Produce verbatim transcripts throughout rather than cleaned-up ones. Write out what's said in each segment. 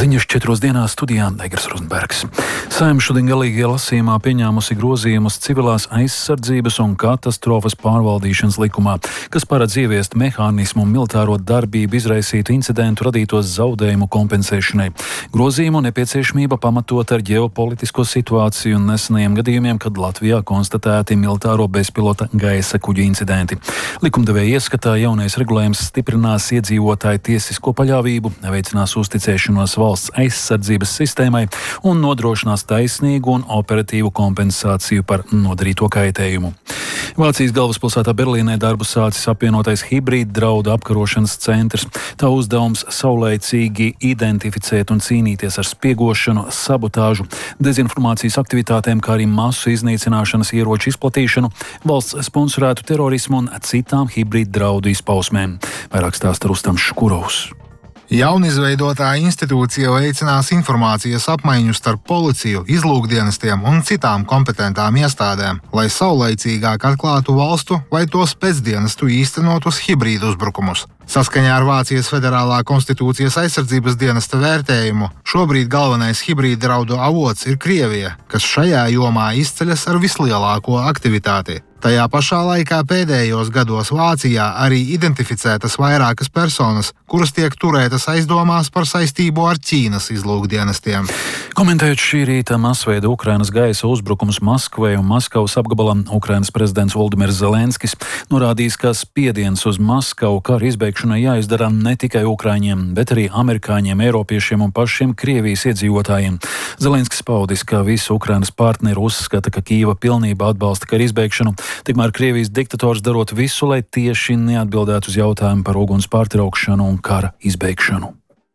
Ziņas četros dienās studijā Egers Rozenbergs. Saeima šodien galīgajā lasījumā pieņēmusi grozījumus civilās aizsardzības un katastrofas pārvaldīšanas likumā, kas paredz ieviest mehānismu militāro darbību izraisītu incidentu radītos zaudējumu kompensēšanai. Grozījumu nepieciešamība pamatot ar ģeopolitisko situāciju un nesenajiem gadījumiem, kad Latvijā konstatēti militāro bezpilota gaisa kuģu incidenti. Likumdevēja ieskatā jaunais regulējums stiprinās iedzīvotāju tiesisko paļāvību, veicinās uzticēšanos valsts aizsardzības sistēmai un nodrošinās taisnīgu un operatīvu kompensāciju par nodarīto kaitējumu. Vācijas galvaspilsētā Berlīnē darbu sācis apvienotais hibrīda draudu apkarošanas centrs. Tā uzdevums saulaicīgi identificēt un cīnīties ar spiegošanu, sabotāžu, dezinformācijas aktivitātēm, kā arī masu iznīcināšanas ieroču izplatīšanu, valsts sponsorētu terorismu un citām hibrīda draudu izpausmēm. Vairāk stāsta Rustams Škurovs. Jaunizveidotā institūcija veicinās informācijas apmaiņu starp policiju, izlūkdienestiem un citām kompetentām iestādēm, lai saulaicīgāk atklātu valstu vai to spēcdienestu īstenotus hibrīdu uzbrukumus. Saskaņā ar Vācijas Federālā konstitūcijas aizsardzības dienesta vērtējumu, šobrīd galvenais hibrīda draudu avots ir Krievija, kas šajā jomā izceļas ar vislielāko aktivitāti. Tajā pašā laikā pēdējos gados Vācijā arī identificētas vairākas personas, kuras tiek turētas aizdomās par saistību ar Ķīnas izlūkdienestiem. Komentējot šī rīta masveida Ukrainas gaisa uzbrukums Maskvai un Maskavas apgabalam, Ukrainas prezidents Voldimirs Zelenskis norādījis, ka spiediens uz Maskavu kara izbeigšanai jāizdara ne tikai ukraiņiem, bet arī amerikāņiem, eiropiešiem un pašiem Krievijas iedzīvotājiem. Zelenskis paudis, ka visi Ukrainas partneri uzskata, ka Kīva pilnībā atbalsta kara izbeigšanu, tikmēr Krievijas diktators darot visu, lai tieši neatbildētu uz jautājumu par uguns pārtraukšanu un kara izbeigšanu.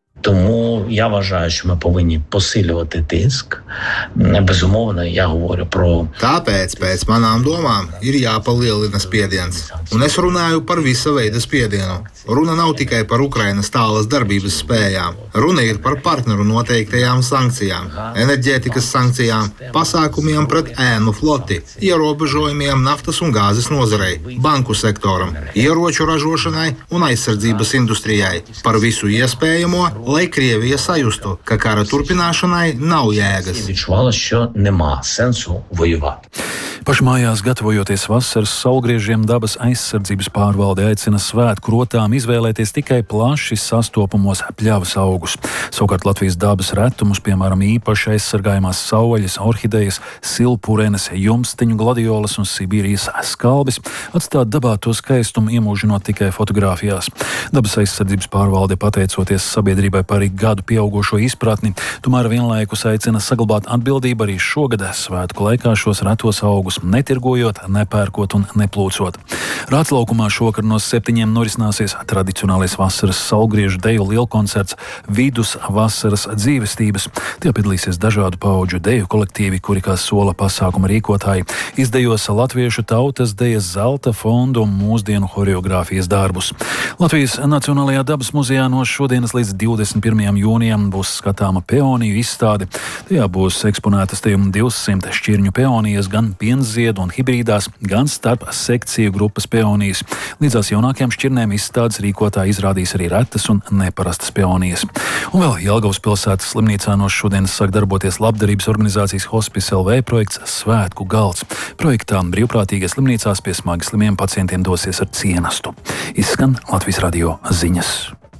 Тому я вважаю, що ми повинні посилювати тиск. Безумовно, я говорю про... Tāpēc, pēc manām domām, ir jāpalielina spiediens. Un es runāju par visa veida spiedienu. Runa nav tikai par Ukrainas tālas darbības spējām. Runa ir par partneru noteiktajām sankcijām, enerģētikas sankcijām, pasākumiem pret ēnu floti, ierobežojumiem naftas un gāzes nozarei, banku sektoram, ieroču ražošanai un aizsardzības industrijai. Par visu iespējamo, lai Krievija sajustu, ka kara turpināšanai nav jēgas. Відчувала, що нема сенсу воювати. Pašmājās gatavojoties vasaras saulgriežiem, dabas aizsardzības pārvalde aicina svētku rotām izvēlēties tikai plaši sastopamos pļavas augus. Savukārt Latvijas dabas retumus, piemēram, īpaši aizsargājumās sauvaļas, orhidejas, silpurenes, jumstiņu, gladiolas un Sibīrijas skalbis, atstāt dabā to skaistumu iemūžinot tikai fotogrāfijās. Dabas aizsardzības pārvalde, pateicoties sabiedrībai par gadu pieaugušo izpratni, tomēr vienlaikus aicina saglabāt atbildību arī šogad svētku laikā šos retos augus netirgojot, nepērkot un neplūcot. Rāclaukumā šokar no septiņiem norisināsies tradicionālais vasaras saulgriežu deju lielkoncerts Vidus vasaras dzīvestības. Tie piedalīsies dažādu paudžu deju kolektīvi, kuri kā sola pasākuma rīkotāji izdejos latviešu tautas dejas zelta fondu un mūsdienu horeogrāfijas darbus. Latvijas Nacionālajā dabas muzejā no šodienas līdz divdesmit pirmajam jūnijam būs skatāma peoniju izstāde. Tajā būs eksponētas tajum divsimt šķirņu peonijas gan pienziedu un hibrīdās, gan starp sekciju grupas peonijas. Līdzās jaunākajām šķirnēm izstādes rīkotāji izrādīs arī retas un neparastas peonijas. Un vēl Jelgavas pilsētas slimnīcā no šodienas sāk darboties labdarības organizācijas Hospice L V projekts Svētku galds. Projektā brīvprātīgie slimnīcās pie smagi slimiem pacientiem dosies ar cienastu. Izskan Latvijas radio ziņas.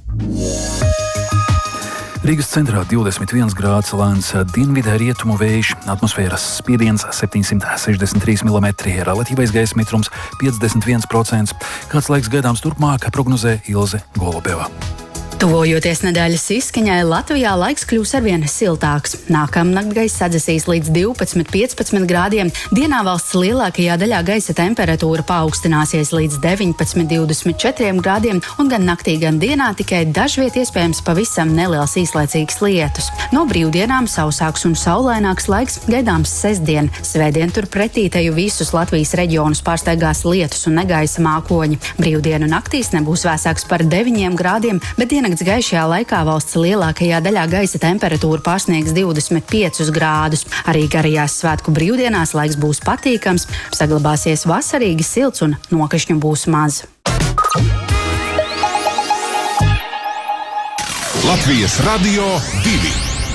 Rīgas centrā divdesmit viens grāds, lēns dienvidē rietumu vējš, atmosfēras spiediens septiņsimt sešdesmit trīs milimetri, relatīvais gaisa mitrums piecdesmit viens procents. Kāds laiks gaidāms turpmāk, prognozē Ilze Golubeva. Tuvojoties nedēļas izskaņai, Latvijā laiks kļūs arvien siltāks. Nākamnakt gaisa sadzesīs līdz divpadsmit līdz piecpadsmit grādiem. Dienā valsts lielākajā daļā gaisa temperatūra paaugstināsies līdz deviņpadsmit līdz divdesmit četriem grādiem, un gan naktī, gan dienā tikai dažviet iespējams pavisam neliels īslaicīgs lietus. No brīvdienām sausāks un saulaināks laiks gaidāms sestdien. Svētdien turpretī teju visus Latvijas reģionus pārsteigās lietus un negaisa mākoņi. Brīvdienu naktīs nebūs vēsāks par deviņiem grādiem, bet dienā Nakts gaišajā laikā valsts lielākajā daļā gaisa temperatūra pārsniegs divdesmit piecus grādus. Arī garajās svētku brīvdienās laiks būs patīkams, saglabāsies vasarīgi silts un nokrišņu būs maz. Latvijas Radio divi.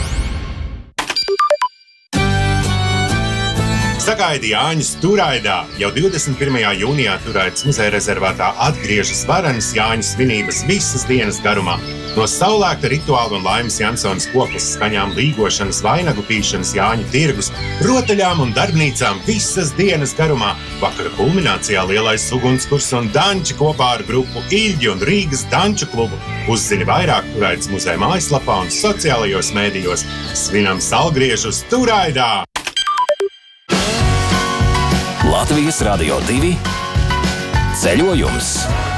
Sagaidi Jāņus Turaidā. Jau divdesmit pirmajā jūnijā Turaidas muzeja rezervātā atgriežas varenas Jāņu svinības visas dienas garumā. No saulēkta rituāla un Laimas Jansonas koklas skaņām, līgošanas, vainagu pīšanas, Jāņu tirgus, rotaļām un darbnīcām visas dienas garumā. Vakara kulminācijā lielais ugunskurs un danči kopā ar grupu Iļģi un Rīgas danču klubu. Uzzini vairāk Turaidas muzeja mājaslapā un sociālajos mēdījos. Svinam Salgriežus Turaidā! Latvijas Radio divi ceļojums.